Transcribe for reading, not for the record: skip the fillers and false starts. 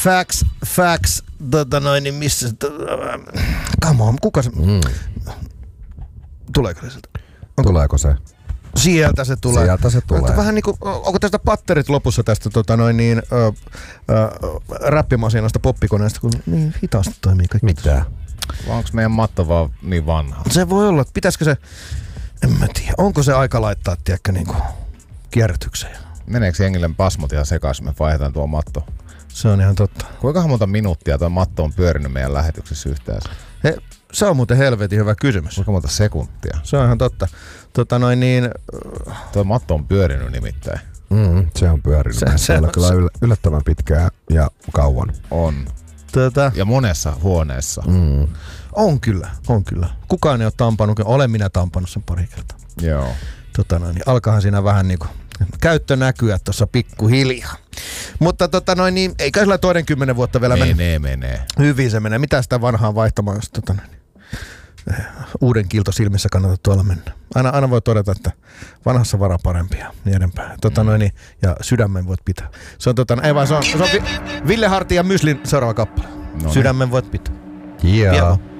Facts, niin missä come on, kuka se... Tuleeko se sieltä? Tuleeko se? Sieltä se tulee. Sieltä se tulee. Vähän niinku, onko tästä patterit lopussa tästä räppimasinasta poppikoneesta, kun niin hitaasti toimii kaikki. Mitä? Onko meidän matto vaan niin vanha? Se voi olla, että pitäisikö se, en mä tiedä, onko se aika laittaa, tiedäkö, niinku kierrätykseen. Meneekö jengille pasmot ihan sekaisin, me vaihdetaan tuo matto? Se on ihan totta. Kuinka monta minuuttia tuo matto on pyörinyt meidän lähetyksessä yhteensä? Se on muuten helvetin hyvä kysymys. Kuinka monta sekuntia? Se on ihan totta. Tuo matto on pyörinyt nimittäin. Se on pyörinyt. Se on kyllä yllättävän pitkää ja kauan. On. Ja monessa huoneessa. On kyllä. Kukaan ei ole tampannut, olen minä tampannut sen pari kertaa. Joo. Alkaahan siinä vähän niinku käyttö näkyä tuossa pikkuhiljaa. Mutta eikä sillä toinen 10 vuotta vielä menee. Hyvin se menee. Mitä sitä vanhaa vaihtamaan, jos uuden kilto silmissä kannattaa tuolla mennä. Aina voi todeta, että vanhassa vara parempi ja niin edempää. Ja sydämen voit pitää. Se on se on Ville Hartin ja Myslin seuraava kappale. Sydämen voit pitää. Yeah.